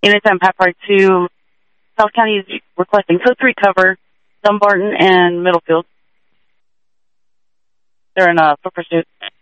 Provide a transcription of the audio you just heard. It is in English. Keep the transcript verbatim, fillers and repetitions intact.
Anytime Pat Party two. South County is requesting code three cover, Dumbarton and Middlefield. They're in a foot pursuit.